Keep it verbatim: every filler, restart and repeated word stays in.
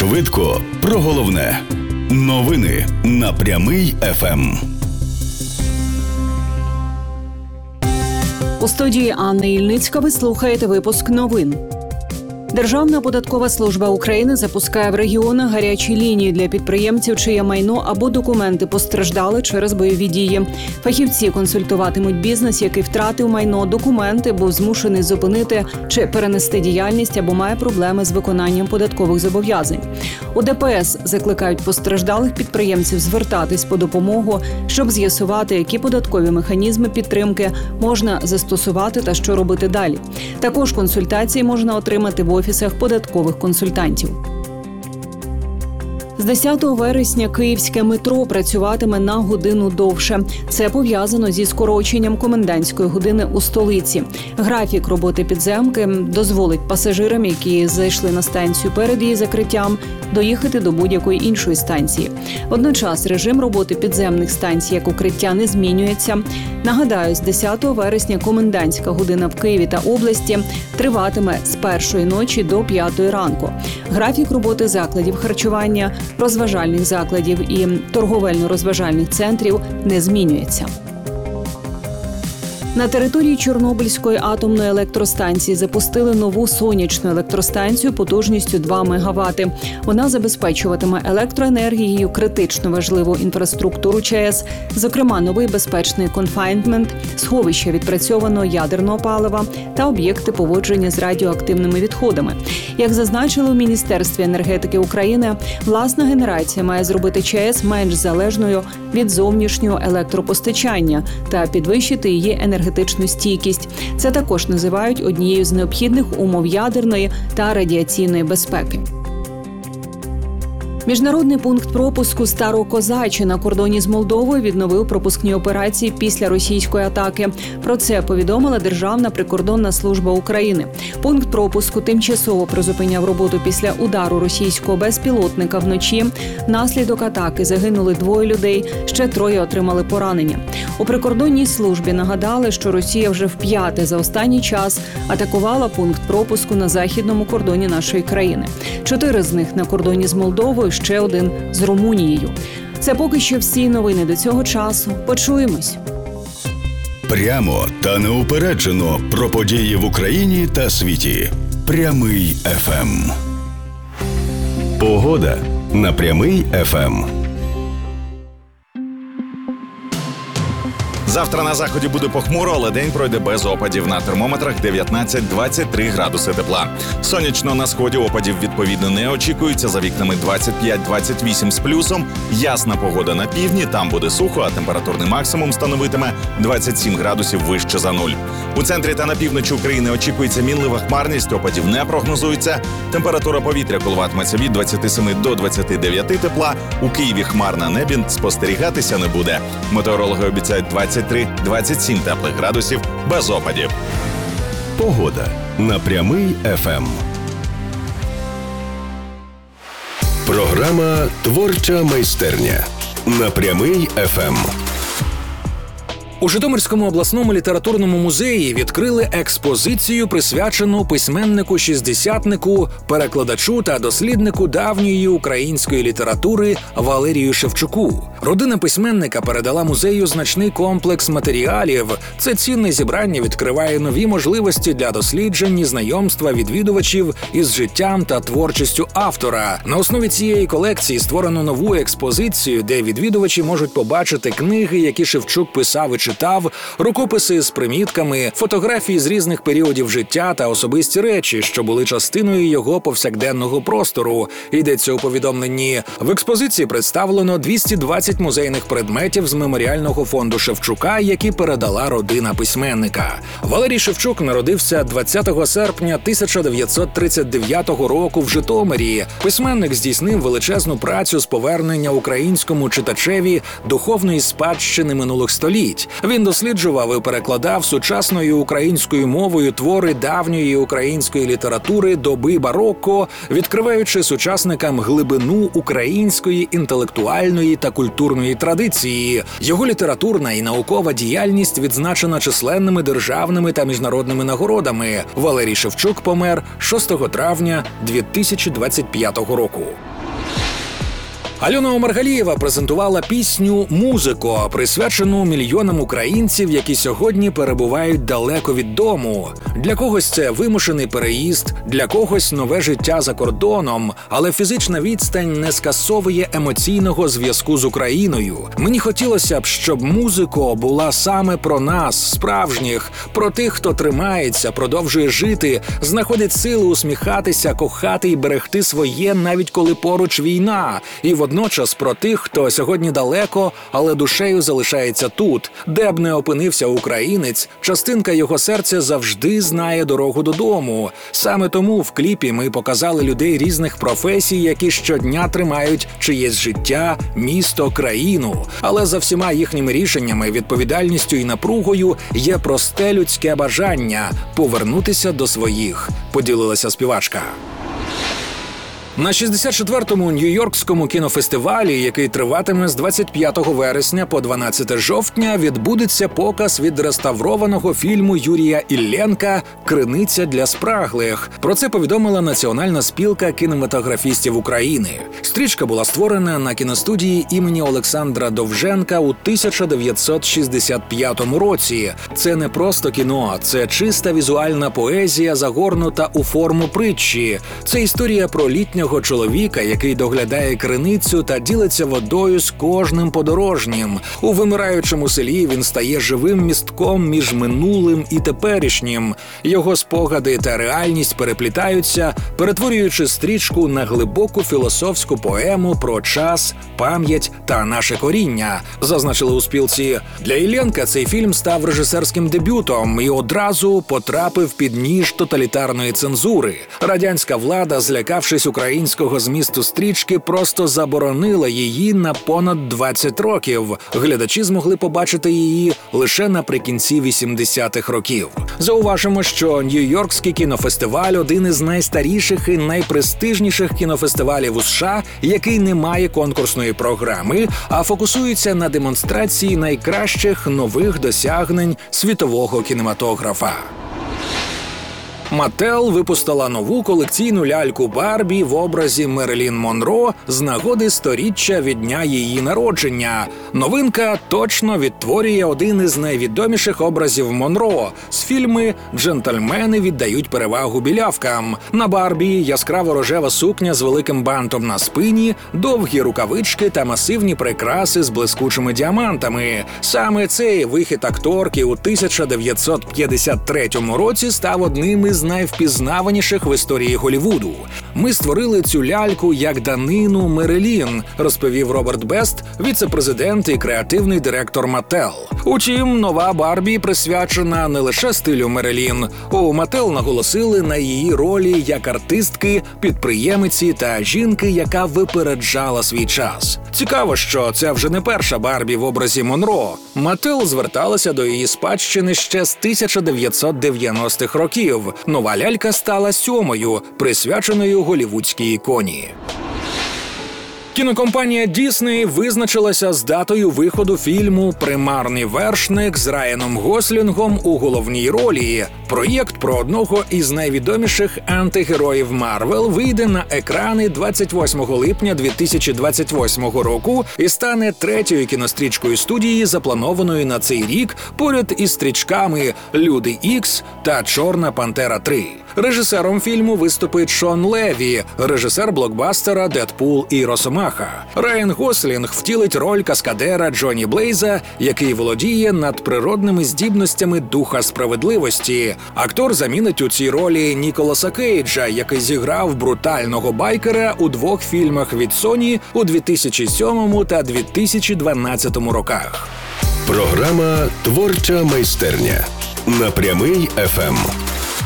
Швидко про головне. Новини на Прямий еф ем. У студії Анна Ільницька ви слухаєте випуск новин. Державна податкова служба України запускає в регіонах гарячі лінії для підприємців, чиє майно або документи постраждали через бойові дії. Фахівці консультуватимуть бізнес, який втратив майно, документи, був змушений зупинити чи перенести діяльність або має проблеми з виконанням податкових зобов'язань. У де пе ес закликають постраждалих підприємців звертатись по допомогу, щоб з'ясувати, які податкові механізми підтримки можна застосувати та що робити далі. Також консультації можна отримати в офісах податкових консультантів. З десятого вересня київське метро працюватиме на годину довше. Це пов'язано зі скороченням комендантської години у столиці. Графік роботи підземки дозволить пасажирам, які зайшли на станцію перед її закриттям, доїхати до будь-якої іншої станції. Водночас режим роботи підземних станцій як укриття не змінюється. Нагадаю, з десятого вересня комендантська година в Києві та області триватиме з першої ночі до п'ятої ранку. Графік роботи закладів харчування, розважальних закладів і торговельно-розважальних центрів не змінюється. На території Чорнобильської атомної електростанції запустили нову сонячну електростанцію потужністю два мегавати. Вона забезпечуватиме електроенергією критично важливу інфраструктуру ЧАЕС, зокрема новий безпечний конфайнмент, сховище відпрацьованого ядерного палива та об'єкти поводження з радіоактивними відходами. Як зазначили у Міністерстві енергетики України, власна генерація має зробити ЧАЕС менш залежною від зовнішнього електропостачання та підвищити її енергетичну енергетичну стійкість. Це також називають однією з необхідних умов ядерної та радіаційної безпеки. Міжнародний пункт пропуску Старокозачі на кордоні з Молдовою відновив пропускні операції після російської атаки. Про це повідомила Державна прикордонна служба України. Пункт пропуску тимчасово призупиняв роботу після удару російського безпілотника вночі. Внаслідок атаки загинули двоє людей, ще троє отримали поранення. У прикордонній службі нагадали, що Росія вже вп'яте за останній час атакувала пункт пропуску на західному кордоні нашої країни. Чотири з них на кордоні з Молдовою, ще один з Румунією. Це поки що всі новини до цього часу. Почуємось. Прямо та неупереджено про події в Україні та світі. Прямий еф ем. Погода на Прямий еф ем. Завтра на заході буде похмуро, але день пройде без опадів. На термометрах дев'ятнадцять-двадцять три градуси тепла. Сонячно на сході опадів відповідно не очікується. За вікнами двадцять п'ять-двадцять вісім з плюсом. Ясна погода на півдні, там буде сухо, а температурний максимум становитиме двадцять сім градусів вище за нуль. У центрі та на півночі України очікується мінлива хмарність, опадів не прогнозується. Температура повітря коливатиметься від двадцяти семи до двадцяти дев'яти тепла. У Києві хмар на небі спостерігатися не буде. Метеорологи обіцяють двадцять три-двадцять сім теплих градусів без опадів. Погода на Прямий еф ем. Програма «Творча майстерня» на Прямий еф ем. У Житомирському обласному літературному музеї відкрили експозицію, присвячену письменнику-шістдесятнику, перекладачу та досліднику давньої української літератури Валерію Шевчуку. Родина письменника передала музею значний комплекс матеріалів. Це цінне зібрання відкриває нові можливості для досліджень і знайомства відвідувачів із життям та творчістю автора. На основі цієї колекції створено нову експозицію, де відвідувачі можуть побачити книги, які Шевчук писав і читав, рукописи з примітками, фотографії з різних періодів життя та особисті речі, що були частиною його повсякденного простору. Йдеться у повідомленні. В експозиції представлено двісті двадцять музейних предметів з меморіального фонду Шевчука, які передала родина письменника. Валерій Шевчук народився двадцятого серпня тисяча дев'ятсот тридцять дев'ятого року в Житомирі. Письменник здійснив величезну працю з повернення українському читачеві духовної спадщини минулих століть. Він досліджував і перекладав сучасною українською мовою твори давньої української літератури доби бароко, відкриваючи сучасникам глибину української інтелектуальної та культурної традиції. Його літературна і наукова діяльність відзначена численними державними та міжнародними нагородами. Валерій Шевчук помер шостого травня дві тисячі двадцять п'ятого року. Альона Омаргалієва презентувала пісню «Музико», присвячену мільйонам українців, які сьогодні перебувають далеко від дому. Для когось це вимушений переїзд, для когось нове життя за кордоном, але фізична відстань не скасовує емоційного зв'язку з Україною. Мені хотілося б, щоб «Музико» була саме про нас, справжніх, про тих, хто тримається, продовжує жити, знаходить сили усміхатися, кохати і берегти своє, навіть коли поруч війна. І водночас про тих, хто сьогодні далеко, але душею залишається тут. Де б не опинився українець, частинка його серця завжди знає дорогу додому. Саме тому в кліпі ми показали людей різних професій, які щодня тримають чиєсь життя, місто, країну. Але за всіма їхніми рішеннями, відповідальністю і напругою є просте людське бажання – повернутися до своїх, поділилася співачка. На шістдесят четвертому Нью-Йоркському кінофестивалі, який триватиме з двадцять п'ятого вересня по дванадцяте жовтня, відбудеться показ відреставрованого фільму Юрія Іллєнка «Криниця для спраглих». Про це повідомила Національна спілка кінематографістів України. Стрічка була створена на кіностудії імені Олександра Довженка у тисяча дев'ятсот шістдесят п'ятому році. Це не просто кіно, це чиста візуальна поезія, загорнута у форму притчі. Це історія про літнього чоловіка, який доглядає криницю та ділиться водою з кожним подорожнім. У вимираючому селі він стає живим містком між минулим і теперішнім. Його спогади та реальність переплітаються, перетворюючи стрічку на глибоку філософську поему про час, пам'ять та наше коріння, зазначили у спілці. Для Іллєнка цей фільм став режисерським дебютом і одразу потрапив під ніж тоталітарної цензури. Радянська влада, злякавшись українського змісту стрічки, просто заборонила її на понад двадцять років. Глядачі змогли побачити її лише наприкінці вісімдесятих років. Зауважимо, що Нью-Йоркський кінофестиваль – один із найстаріших і найпрестижніших кінофестивалів у США, який не має конкурсної програми, а фокусується на демонстрації найкращих нових досягнень світового кінематографа. Маттел випустила нову колекційну ляльку Барбі в образі Мерлін Монро з нагоди сторіччя від дня її народження. Новинка точно відтворює один із найвідоміших образів Монро з фільму «Джентльмени віддають перевагу білявкам». На Барбі яскраво-рожева сукня з великим бантом на спині, довгі рукавички та масивні прикраси з блискучими діамантами. Саме цей вихід акторки у тисяча дев'ятсот п'ятдесят третьому році став одним із найвпізнаваніших в історії Голлівуду. Ми створили цю ляльку як данину Мерлін, розповів Роберт Бест, віце-президент і креативний директор Маттел. Утім, нова Барбі присвячена не лише стилю Мерлін. У Маттел наголосили на її ролі як артистки, підприємиці та жінки, яка випереджала свій час. Цікаво, що це вже не перша Барбі в образі Монро. Маттел зверталася до її спадщини ще з тисяча дев'ятсот дев'яностих років. Нова лялька стала сьомою, присвяченою голлівудській іконі. Кінокомпанія Disney визначилася з датою виходу фільму «Примарний вершник» з Райаном Гослінгом у головній ролі. Проєкт про одного із найвідоміших антигероїв Марвел вийде на екрани двадцять восьмого липня дві тисячі двадцять восьмого року і стане третьою кінострічкою студії, запланованою на цей рік, поряд із стрічками «Люди Ікс» та «Чорна Пантера три». Режисером фільму виступить Шон Леві, режисер блокбастера «Дедпул» і «Росомаха». Райан Гослінг втілить роль каскадера Джонні Блейза, який володіє надприродними здібностями духа справедливості. Актор замінить у цій ролі Ніколаса Кейджа, який зіграв брутального байкера у двох фільмах від Sony у дві тисячі сьомому та дві тисячі дванадцятому роках. Програма «Творча майстерня» на Прямий еф ем.